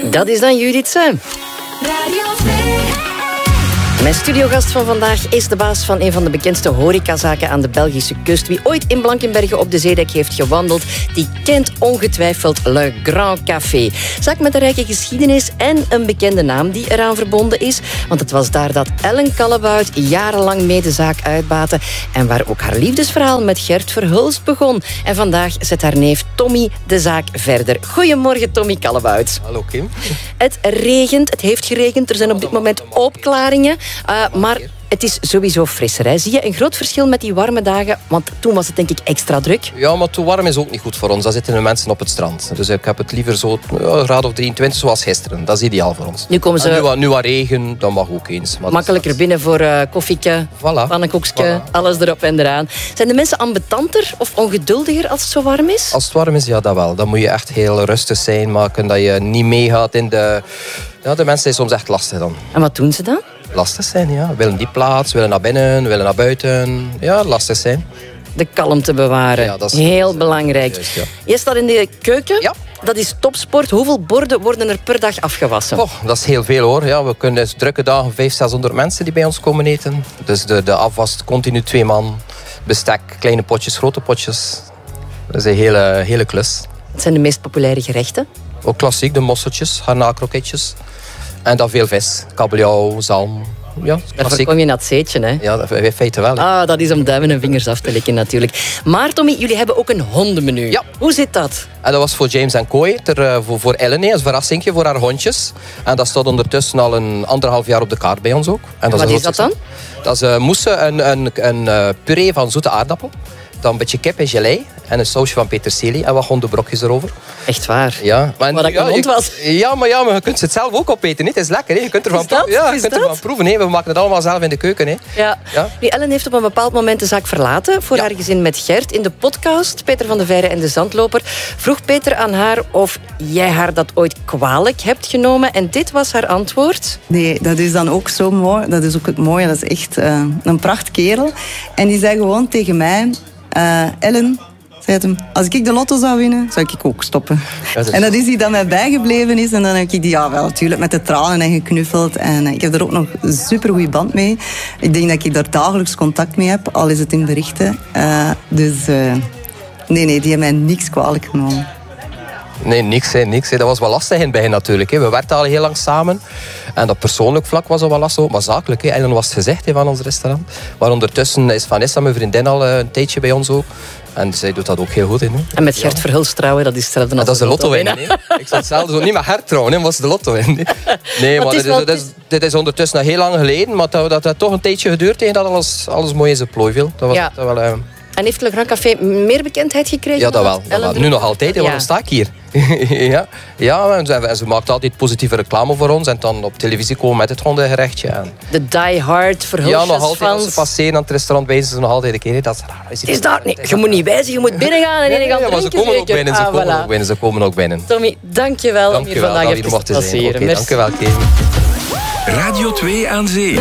Dat is dan Judith Sem. Radio 2. Mijn studiogast van vandaag is de baas van een van de bekendste horecazaken aan de Belgische kust. Wie ooit in Blankenberge op de Zeedijk heeft gewandeld, die kent ongetwijfeld Le Grand Café. Zaak met een rijke geschiedenis en een bekende naam die eraan verbonden is. Want het was daar dat Ellen Callebaut jarenlang mee de zaak uitbaatte en waar ook haar liefdesverhaal met Gert Verhulst begon. En vandaag zet haar neef Tommy de zaak verder. Goedemorgen, Tommy Callebaut. Hallo Kim. Het regent, het heeft geregend, er zijn op dit moment opklaringen. Maar het is sowieso frisser. Hè? Zie je een groot verschil met die warme dagen? Want toen was het denk ik extra druk. Ja, maar te warm is ook niet goed voor ons. Dan zitten de mensen op het strand. Dus ik heb het liever zo een graad of 23 zoals gisteren. Dat is ideaal voor ons. Nu komen ze nu wat regen, dat mag ook eens. Maar makkelijker binnen voor koffieke, pannenkoekje, alles erop en eraan. Zijn de mensen ambetanter of ongeduldiger als het zo warm is? Als het warm is, ja, dat wel. Dan moet je echt heel rustig zijn, maken dat je niet meegaat in de... Ja, de mensen zijn soms echt lastig dan. En wat doen ze dan? Lastig zijn, ja. Willen die plaats, willen naar binnen, willen naar buiten. Ja, lastig zijn. De kalmte bewaren. Ja, dat is heel belangrijk. Juist, ja. Je staat in de keuken. Ja. Dat is topsport. Hoeveel borden worden er per dag afgewassen? Oh, dat is heel veel hoor. Ja, we kunnen drukke dagen 500-600 mensen die bij ons komen eten. Dus de afwas continu 2 man. Bestek, kleine potjes, grote potjes. Dat is een hele klus. Wat zijn de meest populaire gerechten? Ook klassiek, de mosseltjes, garnaalkroketjes. En dan veel vis, kabeljauw, zalm. Ja, Daar kom je naar het zeetje, hè? Ja, in feite wel. Hè. Ah, dat is om duimen en vingers af te likken natuurlijk. Maar Tommy, jullie hebben ook een hondenmenu. Ja. Hoe zit dat? En dat was voor James en Kooi, voor Ellen, als verrassingje voor haar hondjes. En dat staat ondertussen al een 1,5 jaar op de kaart bij ons ook. En wat is dat dan? Dat is mousse, een puree van zoete aardappel. Dan een beetje kip en gelei en een sausje van peterselie en wat hondenbrokjes erover. Echt waar? Ja. Maar dat een hond was. Ja, maar je kunt het zelf ook opeten. Het is lekker. Hè? Je kunt ervan proeven. Ja, je kunt ervan proeven. Hè? We maken het allemaal zelf in de keuken. Hè? Ja. Nu, Ellen heeft op een bepaald moment de zaak verlaten voor haar gezin met Gert. In de podcast Peter van de Veire en de Zandloper vroeg Peter aan haar of jij haar dat ooit kwalijk hebt genomen. En dit was haar antwoord. Nee, dat is dan ook zo mooi. Dat is ook het mooie. Dat is echt een prachtkerel. En die zei gewoon tegen mij... Ellen, zei hem, als ik de lotto zou winnen, zou ik ook stoppen. En dat is die dat mij bijgebleven is. En dan heb ik die, ja, wel, natuurlijk met de tranen en geknuffeld. En ik heb er ook nog een supergoeie band mee. Ik denk dat ik daar dagelijks contact mee heb, al is het in berichten. Nee, die hebben mij niks kwalijk genomen. Nee, niks. Dat was wel lastig in het begin natuurlijk. We werkten al heel lang samen. En op persoonlijk vlak was dat wel lastig. Maar zakelijk, Ellen was het gezegd van ons restaurant. Maar ondertussen is Vanessa, mijn vriendin, al een tijdje bij ons ook. En zij doet dat ook heel goed in. Hè. En met Gert Verhulst trouwen, dat is hetzelfde als dat is de lotto winnen. Ik zou hetzelfde zo niet met Gert trouwen, maar was de lotto winnen. Nee, maar dit is ondertussen nog heel lang geleden. Maar dat heeft toch een tijdje geduurd tegen dat alles mooi in zijn plooi viel. Dat was wel... En heeft Le Grand Café meer bekendheid gekregen? Ja, dat wel. Nu nog altijd. Waarom sta ik hier? ja, en ze maakt altijd positieve reclame voor ons. En dan op televisie komen met het hondengerechtje. De die-hard Verhulstjes. Ja, nog altijd. Als ze passeren aan het restaurant wijzen ze nog altijd een keer. Dat is raar. Is dat niet? Je moet niet wijzen, je moet binnen gaan en gaan drinken. Maar ze komen ook binnen. Tommy, dank je wel om hier vandaag even te passeren. Dank je wel, Kim. Radio 2 aan Zee.